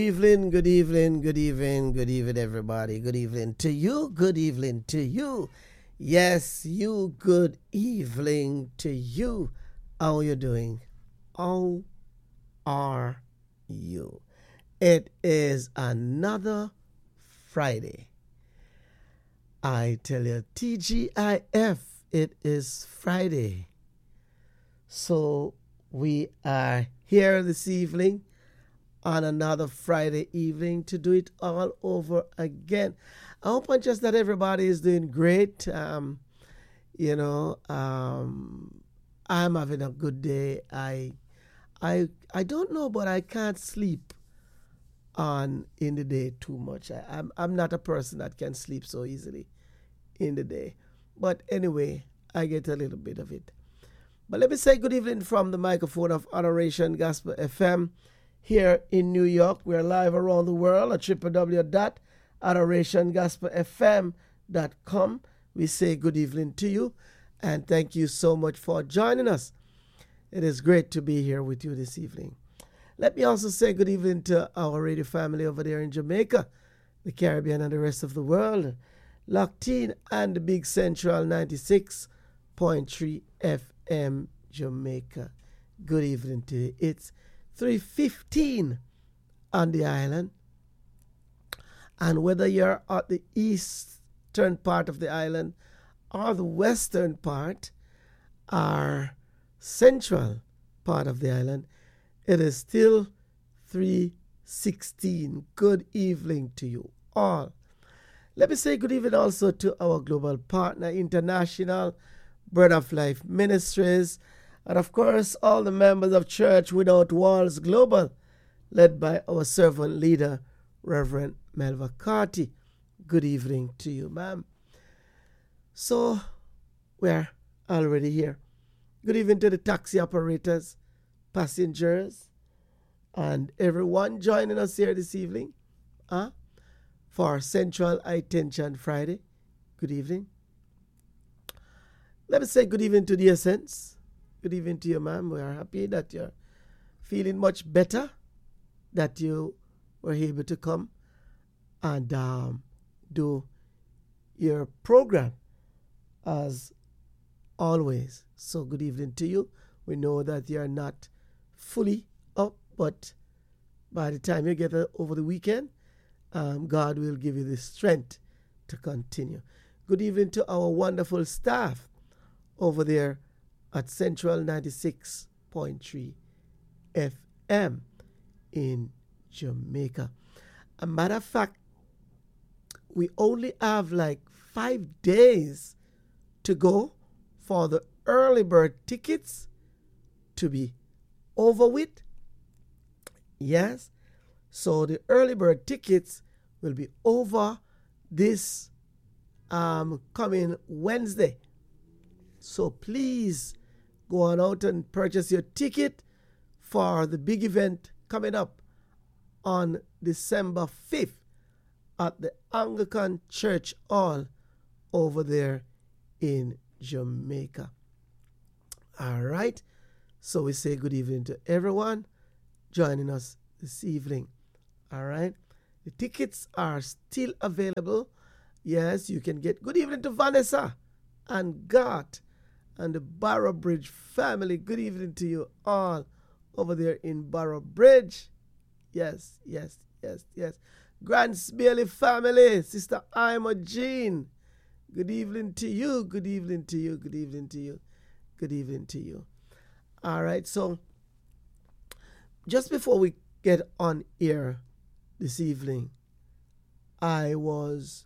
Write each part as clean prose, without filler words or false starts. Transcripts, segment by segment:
Evening, good evening, good evening, good evening, everybody. Good evening to you. Good evening to you. Yes, you. Good evening to you. How are you doing? How are you? It is another Friday. I tell you, TGIF, it is Friday. So we are here this evening on another Friday evening to do it all over again. I hope and just that everybody is doing great. I'm having a good day. I don't know, but I can't sleep on in the day too much. I'm not a person that can sleep so easily in the day. But anyway, I get a little bit of it. But let me say good evening from the microphone of Adoration Gospel FM here in New York. We're live around the world at www.adorationgospelfm.com. We say good evening to you and thank you so much for joining us. It is great to be here with you this evening. Let me also say good evening to our radio family over there in Jamaica, the Caribbean, and the rest of the world. Locked in and the Big Central 96.3 FM Jamaica. Good evening to you. It's 3:15 on the island, and whether you're at the eastern part of the island or the western part or central part of the island, it is still 3:16. Good evening to you all. Let me say good evening also to our global partner, International Bread of Life Ministries, and of course, all the members of Church Without Walls Global, led by our servant leader, Reverend Melva Carty. Good evening to you, ma'am. So, we're already here. Good evening to the taxi operators, passengers, and everyone joining us here this evening for Central I-Tension Friday. Good evening. Let me say good evening to the Essence. Good evening to you, ma'am. We are happy that you're feeling much better, that you were able to come and do your program as always. So good evening to you. We know that you're not fully up, but by the time you get over the weekend, God will give you the strength to continue. Good evening to our wonderful staff over there at Central 96.3 FM in Jamaica. A matter of fact, we only have like 5 days to go for the early bird tickets to be over with. Yes, so the early bird tickets will be over this coming Wednesday. So please go on out and purchase your ticket for the big event coming up on December 5th at the Anglican Church Hall over there in Jamaica. All right. So we say good evening to everyone joining us this evening. All right. The tickets are still available. Yes, you can get good evening to Vanessa and Gart and the Barrow Bridge family. Good evening to you all over there in Barrow Bridge. Yes. Grants Bailey family, Sister Ima Jean. Good evening to you. Good evening to you. Good evening to you. Good evening to you. All right, so just before we get on air this evening, I was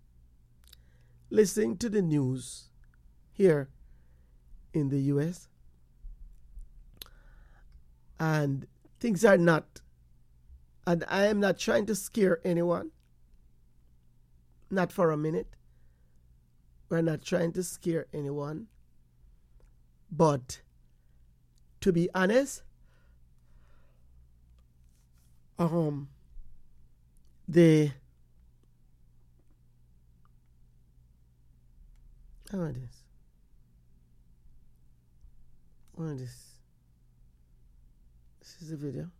listening to the news here in the US, and things are not, and I am not trying to scare anyone, not for a minute. We're not trying to scare anyone, but to be honest, the how is this? What is this? This is the video.